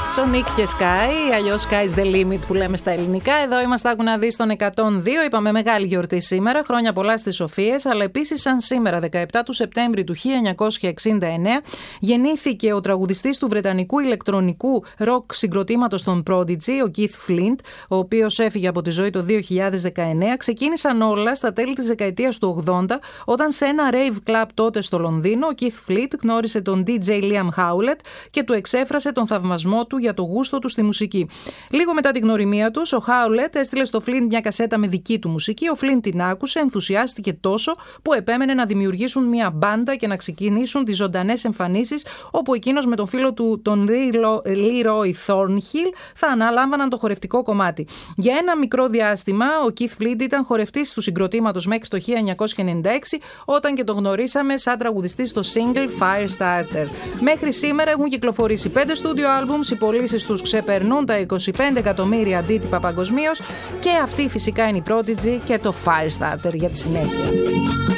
Sonic και Sky, αλλιώς Sky's the limit που λέμε στα ελληνικά. Εδώ είμαστε, άκου να δεις, στον 102. Είπαμε μεγάλη γιορτή σήμερα, χρόνια πολλά στις Σοφίες. Αλλά επίσης, σαν σήμερα, 17 του Σεπτέμβρη του 1969, γεννήθηκε ο τραγουδιστής του βρετανικού ηλεκτρονικού ροκ συγκροτήματος των Prodigy, ο Keith Flint, ο οποίος έφυγε από τη ζωή το 2019. Ξεκίνησαν όλα στα τέλη της δεκαετίας του 80, όταν σε ένα rave club τότε στο Λονδίνο, ο Keith Flint γνώρισε τον DJ Liam Howlett και του εξέφρασε τον θαυμασμό του για το γούστο του στη μουσική. Λίγο μετά την γνωριμία τους, ο Howlett έστειλε στο Flint μια κασέτα με δική του μουσική. Ο Flint την άκουσε, ενθουσιάστηκε τόσο που επέμενε να δημιουργήσουν μια μπάντα και να ξεκινήσουν τις ζωντανές εμφανίσεις, όπου εκείνος με τον φίλο του, τον Leroy Thornhill, θα αναλάμβαναν το χορευτικό κομμάτι. Για ένα μικρό διάστημα, ο Keith Flint ήταν χορευτής του συγκροτήματος μέχρι το 1996, όταν και τον γνωρίσαμε σαν τραγουδιστή στο single Firestarter. Μέχρι σήμερα έχουν κυκλοφορήσει 5 studio albums, οι πωλήσεις τους ξεπερνούν τα 25 εκατομμύρια αντίτυπα παγκοσμίως, και αυτή φυσικά είναι η Prodigy και το Firestarter για τη συνέχεια.